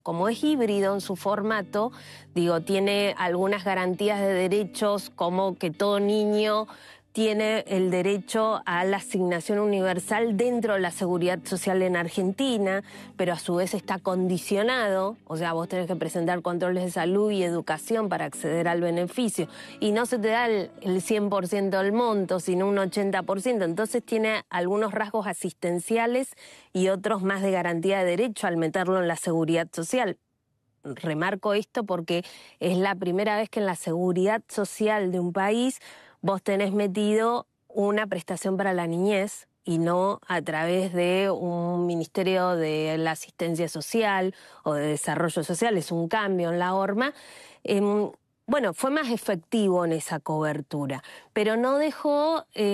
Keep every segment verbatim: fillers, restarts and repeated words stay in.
Como es híbrido en su formato, digo, tiene algunas garantías de derechos, como que todo niño tiene el derecho a la asignación universal dentro de la seguridad social en Argentina, pero a su vez está condicionado, o sea, vos tenés que presentar controles de salud y educación para acceder al beneficio, y no se te da el, el cien por ciento del monto, sino un ochenta por ciento, entonces tiene algunos rasgos asistenciales y otros más de garantía de derecho al meterlo en la seguridad social. Remarco esto porque es la primera vez que en la seguridad social de un país vos tenés metido una prestación para la niñez y no a través de un ministerio de la asistencia social o de desarrollo social. Es un cambio en la horma. Eh, bueno, fue más efectivo en esa cobertura, pero no dejó eh,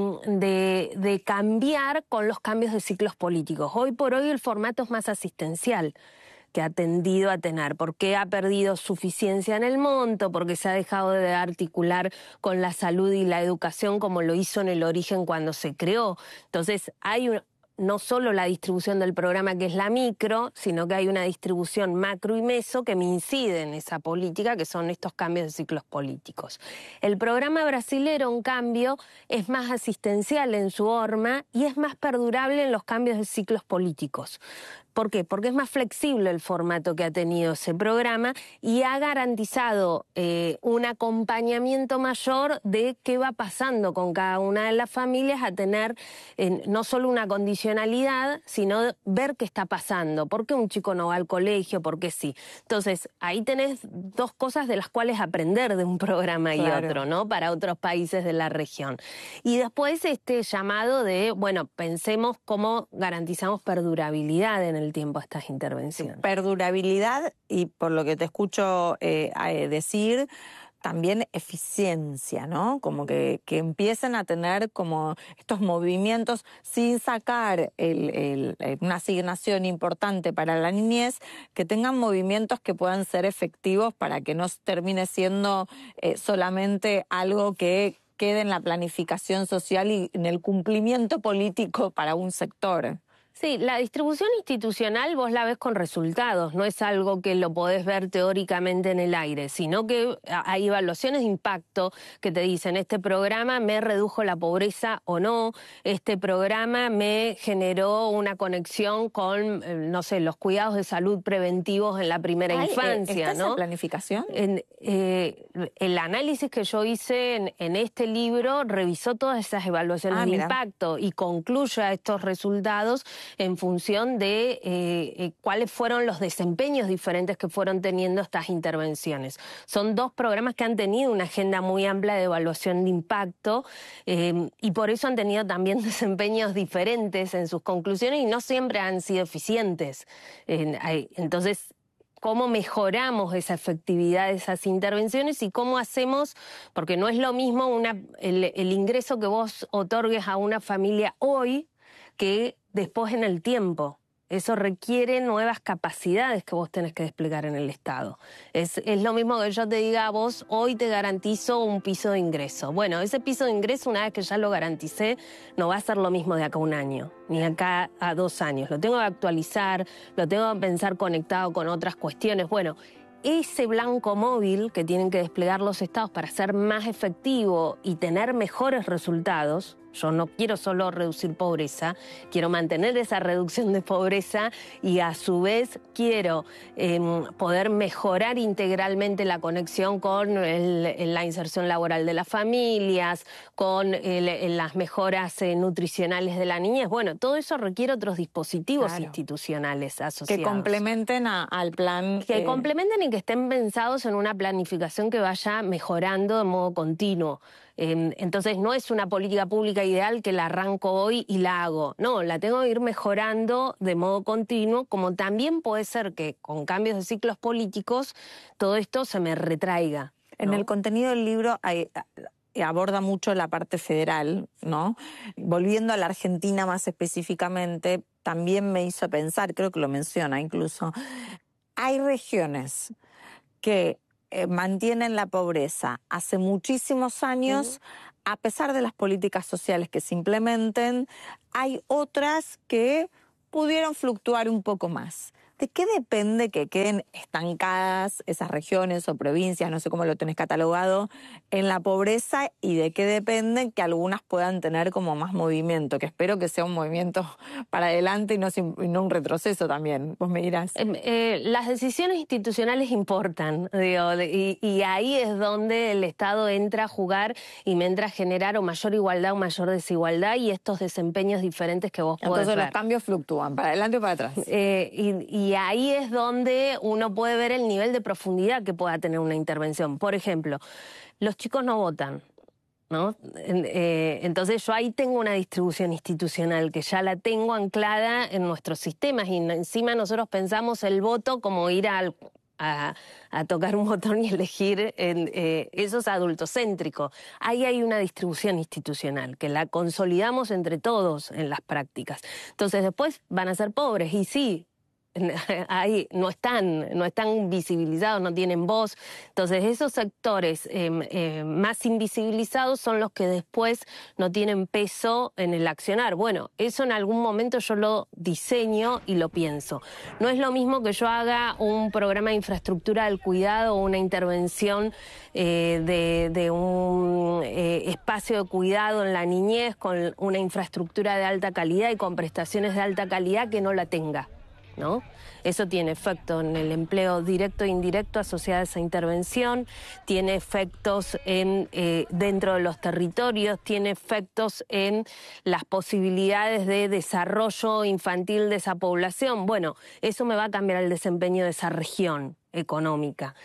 de, de cambiar con los cambios de ciclos políticos. Hoy por hoy el formato es más asistencial que ha tendido a tener, porque ha perdido suficiencia en el monto, porque se ha dejado de articular con la salud y la educación como lo hizo en el origen cuando se creó. Entonces hay un, no solo la distribución del programa que es la micro, sino que hay una distribución macro y meso que me incide en esa política, que son estos cambios de ciclos políticos. El programa brasilero, en cambio, es más asistencial en su horma y es más perdurable en los cambios de ciclos políticos. ¿Por qué? Porque es más flexible el formato que ha tenido ese programa y ha garantizado eh, un acompañamiento mayor de qué va pasando con cada una de las familias, a tener eh, no solo una condicionalidad, sino ver qué está pasando, por qué un chico no va al colegio, por qué sí. Entonces, ahí tenés dos cosas de las cuales aprender de un programa y Claro. otro, ¿no? Para otros países de la región. Y después este llamado de, bueno, pensemos cómo garantizamos perdurabilidad en el el tiempo a estas intervenciones. Perdurabilidad y, por lo que te escucho eh, decir, también eficiencia, ¿no? Como que, que empiecen a tener como estos movimientos sin sacar el, el, una asignación importante para la niñez, que tengan movimientos que puedan ser efectivos para que no termine siendo eh, solamente algo que quede en la planificación social y en el cumplimiento político para un sector. Sí, la distribución institucional vos la ves con resultados, no es algo que lo podés ver teóricamente en el aire, sino que hay evaluaciones de impacto que te dicen, este programa me redujo la pobreza o no, este programa me generó una conexión con, no sé, los cuidados de salud preventivos en la primera Ay, infancia, ¿está ¿no? esa planificación? En, eh, el análisis que yo hice en, en este libro revisó todas esas evaluaciones Ah, de mira. impacto y concluye a estos resultados en función de eh, eh, cuáles fueron los desempeños diferentes que fueron teniendo estas intervenciones. Son dos programas que han tenido una agenda muy amplia de evaluación de impacto eh, y por eso han tenido también desempeños diferentes en sus conclusiones y no siempre han sido eficientes. Eh, hay, entonces, cómo mejoramos esa efectividad de esas intervenciones y cómo hacemos, porque no es lo mismo una, el, el ingreso que vos otorgues a una familia hoy que después en el tiempo. Eso requiere nuevas capacidades que vos tenés que desplegar en el Estado. Es, es lo mismo que yo te diga a vos, hoy te garantizo un piso de ingreso. Bueno, ese piso de ingreso, una vez que ya lo garanticé, no va a ser lo mismo de acá a un año, ni acá a dos años. Lo tengo que actualizar, lo tengo que pensar conectado con otras cuestiones. Bueno, ese blanco móvil que tienen que desplegar los estados para ser más efectivo y tener mejores resultados. Yo no quiero solo reducir pobreza, quiero mantener esa reducción de pobreza y a su vez quiero eh, poder mejorar integralmente la conexión con el, la inserción laboral de las familias, con el, las mejoras eh, nutricionales de la niñez. Bueno, todo eso requiere otros dispositivos claro. institucionales asociados. Que complementen a, al plan. Que eh... complementen y que estén pensados en una planificación que vaya mejorando de modo continuo. Eh, entonces no es una política pública ideal que la arranco hoy y la hago. No, la tengo que ir mejorando de modo continuo, como también puede ser que con cambios de ciclos políticos todo esto se me retraiga, ¿no? En el contenido del libro hay, aborda mucho la parte federal, ¿no? Volviendo a la Argentina más específicamente, también me hizo pensar, creo que lo menciona incluso, hay regiones que Eh, mantienen la pobreza hace muchísimos años, uh-huh. a pesar de las políticas sociales que se implementen, hay otras que pudieron fluctuar un poco más. ¿de qué depende que queden estancadas esas regiones o provincias, no sé cómo lo tenés catalogado, en la pobreza, y de qué depende que algunas puedan tener como más movimiento? Que espero que sea un movimiento para adelante y no, y no un retroceso también. Vos me dirás. Eh, eh, las decisiones institucionales importan, digo, y, y ahí es donde el Estado entra a jugar y me entra a generar o mayor igualdad o mayor desigualdad y estos desempeños diferentes que vos podés ver. Entonces los cambios fluctúan, para adelante o para atrás. Eh, y, y ahí es donde uno puede ver el nivel de profundidad que pueda tener una intervención. Por ejemplo, los chicos no votan, ¿no? Eh, entonces yo ahí tengo una distribución institucional que ya la tengo anclada en nuestros sistemas y encima nosotros pensamos el voto como ir al... A, a tocar un botón y elegir, en, eh, eso es adultocéntrico. Ahí hay una distribución institucional que la consolidamos entre todos en las prácticas. Entonces después van a ser pobres y sí, ahí no están, no están visibilizados, no tienen voz. Entonces esos sectores eh, eh, más invisibilizados son los que después no tienen peso en el accionar. Bueno, eso en algún momento yo lo diseño y lo pienso. No es lo mismo que yo haga un programa de infraestructura del cuidado o una intervención eh, de, de un eh, espacio de cuidado en la niñez con una infraestructura de alta calidad y con prestaciones de alta calidad que no la tenga, ¿no? Eso tiene efecto en el empleo directo e indirecto asociado a esa intervención, tiene efectos en, eh, dentro de los territorios, tiene efectos en las posibilidades de desarrollo infantil de esa población. Bueno, eso me va a cambiar el desempeño de esa región económica.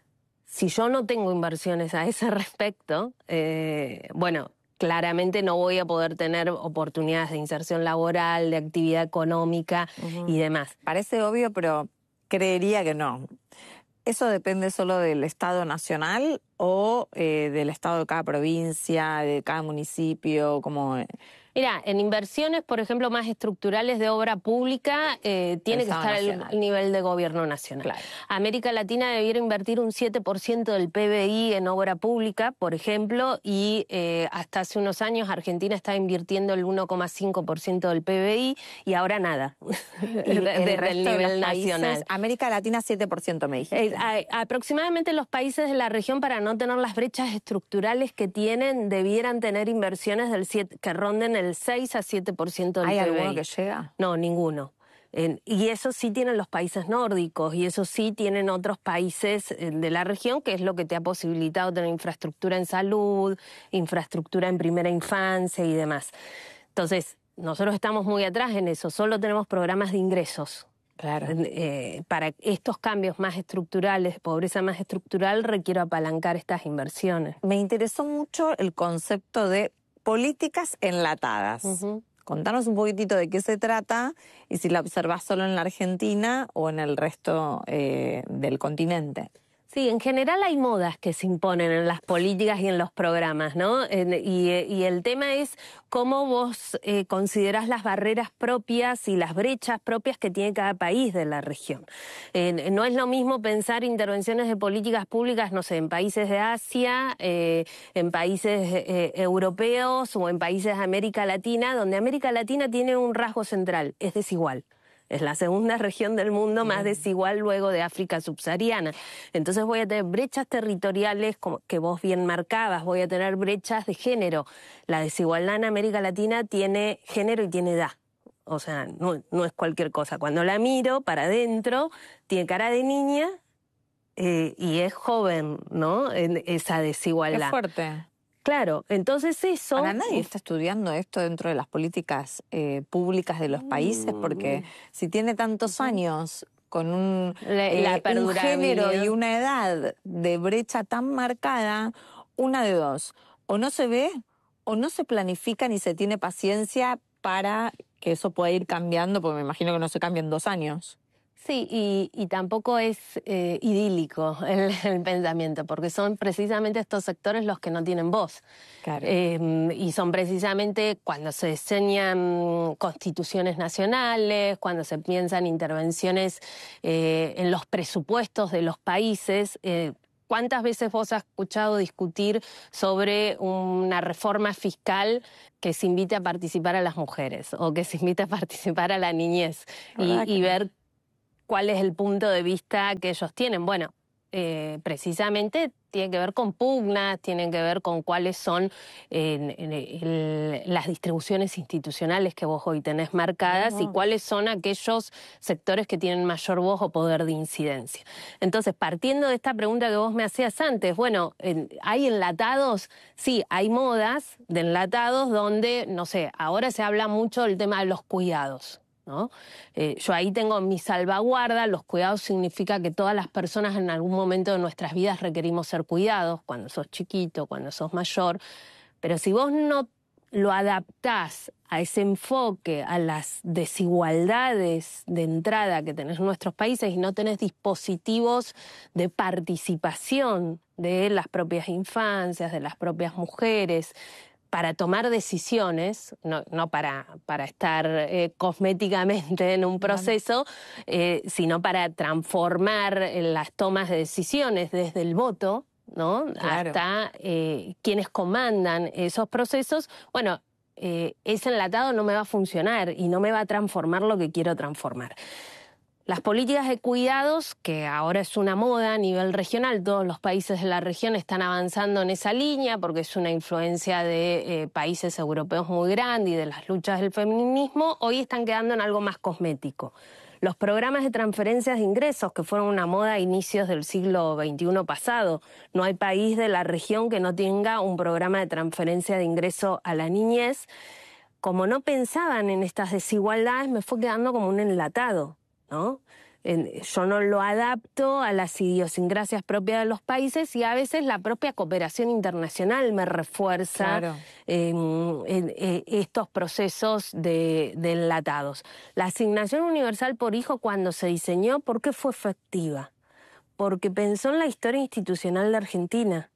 Si yo no tengo inversiones a ese respecto, eh, bueno... claramente no voy a poder tener oportunidades de inserción laboral, de actividad económica uh-huh. y demás. Parece obvio, pero creería que no. ¿Eso depende solo del Estado nacional o eh, del Estado de cada provincia, de cada municipio? Como... Mira, en inversiones, por ejemplo, más estructurales de obra pública, eh, tiene que estar al nivel de gobierno nacional. Claro. América Latina debiera invertir un siete por ciento del P B I en obra pública, por ejemplo, y eh, hasta hace unos años Argentina estaba invirtiendo el uno coma cinco por ciento del P B I y ahora nada, desde el, el nivel nacional. Países, América Latina siete por ciento me dijiste. Eh, a, aproximadamente los países de la región, para no tener las brechas estructurales que tienen, debieran tener inversiones del siete, que ronden el seis a siete por ciento del P B I. ¿Hay P B I. alguno que llega? No, ninguno. Eh, y eso sí tienen los países nórdicos y eso sí tienen otros países eh, de la región, que es lo que te ha posibilitado tener infraestructura en salud, infraestructura en primera infancia y demás. Entonces, nosotros estamos muy atrás en eso, solo tenemos programas de ingresos. Claro. Eh, para estos cambios más estructurales, pobreza más estructural, requiero apalancar estas inversiones. Me interesó mucho el concepto de políticas enlatadas. Uh-huh. Contanos un poquitito de qué se trata y si la observás solo en la Argentina o en el resto eh, del continente. Sí, en general hay modas que se imponen en las políticas y en los programas, ¿no? Y, y el tema es cómo vos eh, considerás las barreras propias y las brechas propias que tiene cada país de la región. Eh, no es lo mismo pensar intervenciones de políticas públicas, no sé, en países de Asia, eh, en países eh, europeos o en países de América Latina, donde América Latina tiene un rasgo central, es desigual. Es la segunda región del mundo más desigual luego de África subsahariana. Entonces voy a tener brechas territoriales como que vos bien marcabas, voy a tener brechas de género. La desigualdad en América Latina tiene género y tiene edad. O sea, no, no es cualquier cosa. Cuando la miro para adentro, tiene cara de niña eh, y es joven, ¿no? En esa desigualdad. Qué fuerte. Claro, entonces eso... Para nadie está estudiando esto dentro de las políticas eh, públicas de los países, porque si tiene tantos años con un, la, eh, la un género y una edad de brecha tan marcada, una de dos, o no se ve, o no se planifica ni se tiene paciencia para que eso pueda ir cambiando, porque me imagino que no se cambia en dos años. Sí, y, y tampoco es eh, idílico el, el pensamiento, porque son precisamente estos sectores los que no tienen voz. Claro. Eh, y son precisamente cuando se diseñan constituciones nacionales, cuando se piensan intervenciones eh, en los presupuestos de los países. Eh, ¿Cuántas veces vos has escuchado discutir sobre una reforma fiscal que se invite a participar a las mujeres o que se invite a participar a la niñez y, y ver ¿cuál es el punto de vista que ellos tienen? Bueno, eh, precisamente tiene que ver con pugnas, tiene que ver con cuáles son eh, el, las distribuciones institucionales que vos hoy tenés marcadas oh. y cuáles son aquellos sectores que tienen mayor voz o poder de incidencia. Entonces, partiendo de esta pregunta que vos me hacías antes, bueno, en, ¿hay enlatados? Sí, hay modas de enlatados donde, no sé, ahora se habla mucho del tema de los cuidados, ¿no? Eh, yo ahí tengo mi salvaguarda. Los cuidados significa que todas las personas en algún momento de nuestras vidas requerimos ser cuidados, cuando sos chiquito, cuando sos mayor, pero si vos no lo adaptás a ese enfoque, a las desigualdades de entrada que tenés en nuestros países y no tenés dispositivos de participación de las propias infancias, de las propias mujeres, para tomar decisiones, no, no para, para estar eh, cosméticamente en un proceso, eh, sino para transformar las tomas de decisiones desde el voto, ¿no? Claro. Hasta eh, quienes comandan esos procesos. Bueno, eh, ese enlatado no me va a funcionar y no me va a transformar lo que quiero transformar. Las políticas de cuidados, que ahora es una moda a nivel regional, todos los países de la región están avanzando en esa línea porque es una influencia de eh, países europeos muy grande y de las luchas del feminismo, hoy están quedando en algo más cosmético. Los programas de transferencias de ingresos, que fueron una moda a inicios del siglo veintiuno pasado, no hay país de la región que no tenga un programa de transferencia de ingreso a la niñez. Como no pensaban en estas desigualdades, me fue quedando como un enlatado, ¿no? Yo no lo adapto a las idiosincrasias propias de los países y a veces la propia cooperación internacional me refuerza claro. en, en, en estos procesos de, de enlatados. La asignación universal por hijo, cuando se diseñó, ¿por qué fue efectiva? Porque pensó en la historia institucional de Argentina.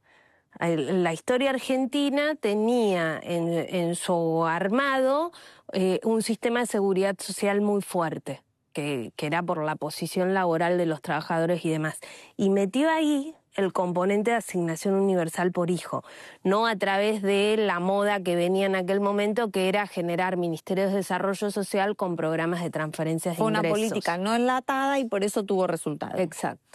La historia argentina tenía en, en su armado eh, un sistema de seguridad social muy fuerte. Que, que era por la posición laboral de los trabajadores y demás. Y metió ahí el componente de asignación universal por hijo, no a través de la moda que venía en aquel momento, que era generar ministerios de desarrollo social con programas de transferencias de ingresos. Fue una política no enlatada y por eso tuvo resultados. Exacto.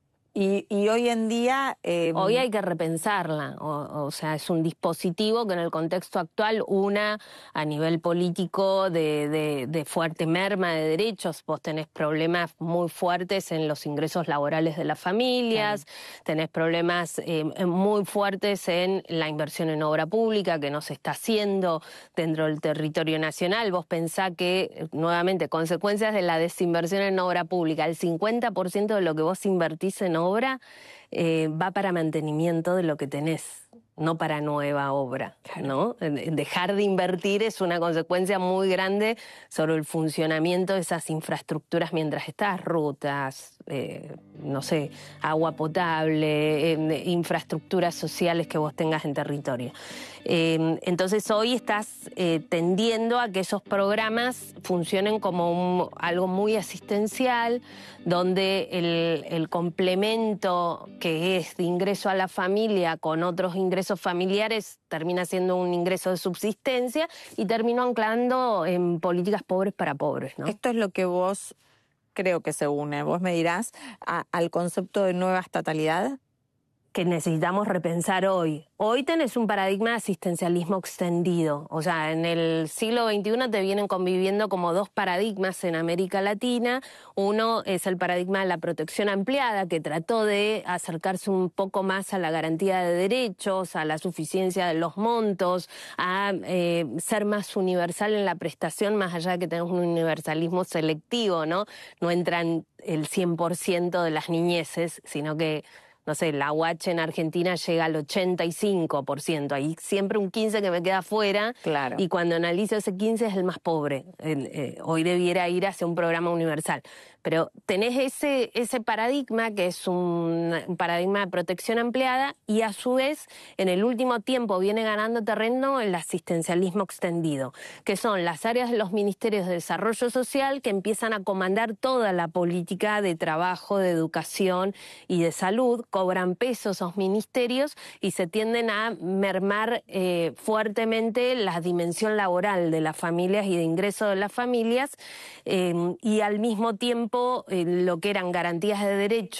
Y, y hoy en día... Eh... Hoy hay que repensarla, o, o sea, es un dispositivo que en el contexto actual una a nivel político de, de, de fuerte merma de derechos. Vos tenés problemas muy fuertes en los ingresos laborales de las familias, claro. tenés problemas eh, muy fuertes en la inversión en obra pública que no se está haciendo dentro del territorio nacional. Vos pensá que, nuevamente, consecuencias de la desinversión en obra pública, el cincuenta por ciento de lo que vos invertís en obra eh, va para mantenimiento de lo que tenés, no para nueva obra, ¿no? Dejar de invertir es una consecuencia muy grande sobre el funcionamiento de esas infraestructuras mientras estás, rutas, eh, no sé, agua potable, eh, infraestructuras sociales que vos tengas en territorio. Eh, entonces hoy estás eh, tendiendo a que esos programas funcionen como un, algo muy asistencial, donde el, el complemento que es de ingreso a la familia con otros ingresos familiares termina siendo un ingreso de subsistencia y termina anclando en políticas pobres para pobres, ¿no? Esto es lo que vos, creo que se une, vos me dirás, a, al concepto de nueva estatalidad. Que necesitamos repensar hoy. Hoy tenés un paradigma de asistencialismo extendido. O sea, en el siglo veintiuno te vienen conviviendo como dos paradigmas en América Latina. Uno es el paradigma de la protección ampliada, que trató de acercarse un poco más a la garantía de derechos, a la suficiencia de los montos, a eh, ser más universal en la prestación, más allá de que tenemos un universalismo selectivo, ¿no? No entran el cien por ciento de las niñeces, sino que no sé, la U H en Argentina llega al ochenta y cinco por ciento. Hay siempre un quince por ciento que me queda fuera. Claro. Y cuando analizo ese quince es el más pobre. Eh, eh, hoy debiera ir hacia un programa universal. Pero tenés ese, ese paradigma que es un, un paradigma de protección ampliada y a su vez en el último tiempo viene ganando terreno el asistencialismo extendido, que son las áreas de los ministerios de desarrollo social que empiezan a comandar toda la política de trabajo, de educación y de salud, cobran peso esos ministerios y se tienden a mermar eh, fuertemente la dimensión laboral de las familias y de ingreso de las familias, eh, y al mismo tiempo eh, lo que eran garantías de derecho